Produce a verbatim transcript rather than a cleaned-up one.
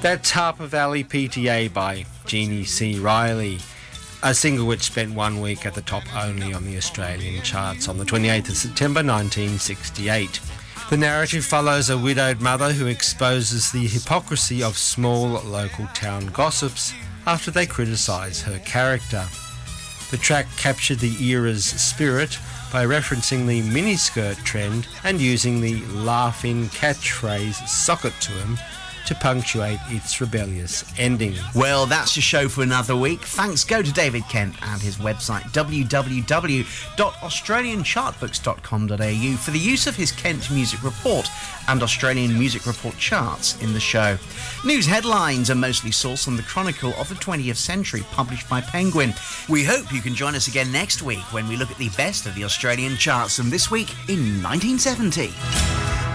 That's Harper Valley P T A by Jeannie C. Riley, a single which spent one week at the top only on the Australian charts on the twenty-eighth of September nineteen sixty-eight. The narrative follows a widowed mother who exposes the hypocrisy of small local town gossips after they criticise her character. The track captured the era's spirit by referencing the miniskirt trend and using the laugh-in catchphrase "sock it to 'em" to punctuate its rebellious ending. Well, that's your show for another week. Thanks go to David Kent and his website w w w dot australian chart books dot com dot a u for the use of his Kent Music Report and Australian Music Report charts in the show. News headlines are mostly sourced on the Chronicle of the twentieth Century, published by Penguin. We hope you can join us again next week when we look at the best of the Australian charts from this week in nineteen seventy.